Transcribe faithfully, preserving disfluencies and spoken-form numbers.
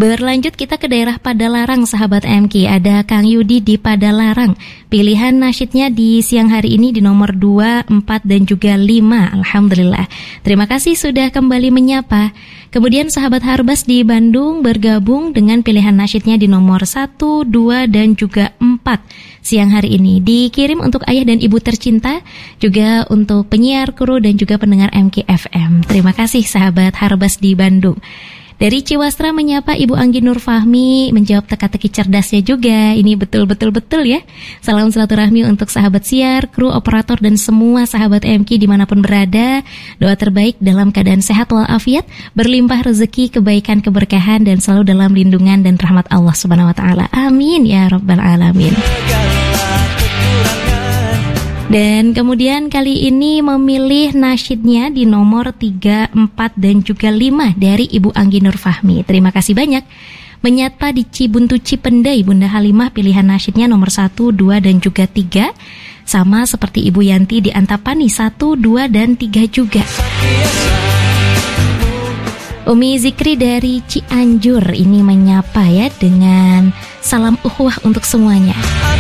Berlanjut kita ke daerah Padalarang, sahabat M K. Ada Kang Yudi di Padalarang. Pilihan nasyidnya di siang hari ini di nomor dua, empat, dan juga lima. Alhamdulillah. Terima kasih sudah kembali menyapa. Kemudian sahabat Harbas di Bandung bergabung dengan pilihan nasyidnya di nomor satu, dua, dan juga empat. Siang hari ini dikirim untuk ayah dan ibu tercinta, juga untuk penyiar, kru, dan juga pendengar M K F M. Terima kasih sahabat Harbas di Bandung. Dari Ciwastra menyapa Ibu Anggi Nur Fahmi, menjawab teka-teki cerdasnya juga. Ini betul-betul-betul ya. Salam silaturahmi untuk sahabat siar, kru, operator, dan semua sahabat M K dimanapun berada. Doa terbaik dalam keadaan sehat walafiat, berlimpah rezeki, kebaikan, keberkahan, dan selalu dalam lindungan dan rahmat Allah Subhanahu Wa Taala. Amin ya Rabbal Alamin. Dan kemudian kali ini memilih nasyidnya di nomor tiga, empat, dan juga lima dari Ibu Anggi Nur Fahmi. Terima kasih banyak. Menyapa di Cibuntu Cipendei, Bunda Halimah, pilihan nasyidnya nomor satu, dua, dan juga tiga. Sama seperti Ibu Yanti di Antapani, satu, dua, dan tiga juga. Umi Zikri dari Cianjur ini menyapa ya dengan salam ukhuwah untuk semuanya.